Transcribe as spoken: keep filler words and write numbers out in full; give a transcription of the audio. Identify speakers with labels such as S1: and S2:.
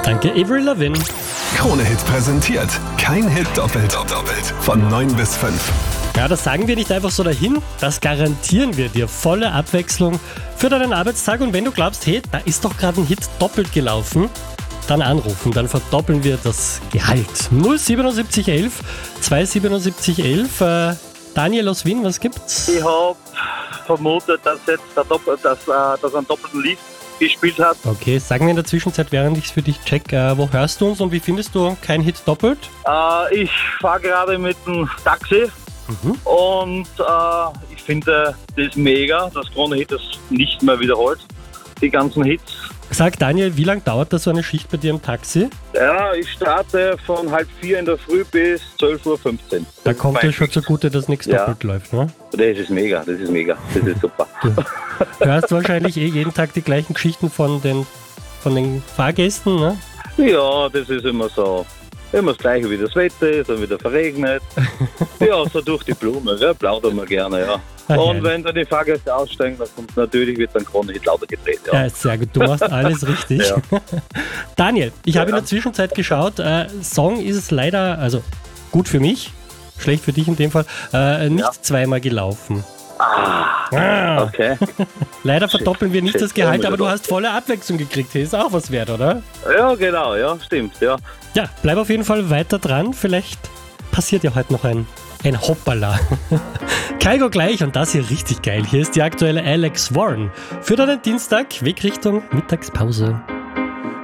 S1: Danke, Avril Lavigne.
S2: Krone-Hit präsentiert. Kein Hit doppelt. doppelt. Von neun bis fünf.
S1: Ja, das sagen wir nicht einfach so dahin, das garantieren wir dir. Volle Abwechslung für deinen Arbeitstag. Und wenn du glaubst, hey, da ist doch gerade ein Hit doppelt gelaufen, dann anrufen, dann verdoppeln wir das Gehalt. null siebenundsiebzig elf zweihundertsiebenundsiebzig elf. Äh, Daniel aus Wien, was gibt's?
S3: Ich habe vermutet, dass jetzt der Doppel, dass, äh, dass er einen doppelten Lied gespielt hat.
S1: Okay, sagen wir in der Zwischenzeit, während ich es für dich check, äh, wo hörst du uns und wie findest du Kein Hit doppelt?
S3: Äh, ich fahre gerade mit dem Taxi
S1: Mhm.
S3: und äh, ich finde das mega, dass Krone-Hit das nicht mehr wiederholt, die ganzen Hits.
S1: Sag Daniel, wie lange dauert das so eine Schicht bei dir im Taxi?
S3: Ja, ich starte von halb vier in der Früh bis zwölf Uhr fünfzehn.
S1: Da kommt dir schon zugute, dass nichts
S3: Ja.
S1: doppelt läuft, ne?
S3: Das ist mega, das ist mega, das ist super.
S1: Du hörst wahrscheinlich eh jeden Tag die gleichen Geschichten von den, von den Fahrgästen, ne?
S3: Ja, das ist immer so. Immer das Gleiche, wie das Wetter ist und wieder verregnet. Ja, so durch die Blume, ja, plaudern wir gerne, ja.
S1: Ah,
S3: Und
S1: ja.
S3: wenn dann die Fahrgäste aussteigen, dann kommt natürlich, wird dann Krone-Hit lauter gedreht, ja.
S1: Ja, sehr gut, du machst alles richtig.
S3: Ja.
S1: Daniel, ich habe in
S3: Ja.
S1: der Zwischenzeit geschaut, äh, Song ist es leider, also gut für mich, schlecht für dich in dem Fall, äh, nicht
S3: Ja.
S1: zweimal gelaufen.
S3: Ah,
S1: Ah.
S3: okay.
S1: Leider verdoppeln wir nicht
S3: Shit.
S1: das Gehalt,
S3: Oh,
S1: aber du
S3: mein
S1: hast volle Abwechslung gekriegt. Hier ist auch was wert, oder?
S3: Ja, genau, ja, stimmt, ja.
S1: Ja, bleib auf jeden Fall weiter dran. Vielleicht passiert ja heute noch ein, ein Hoppala. Kaigo gleich und das hier richtig geil. Hier ist die aktuelle Alex Warren. Für deinen Dienstag, Weg Richtung Mittagspause.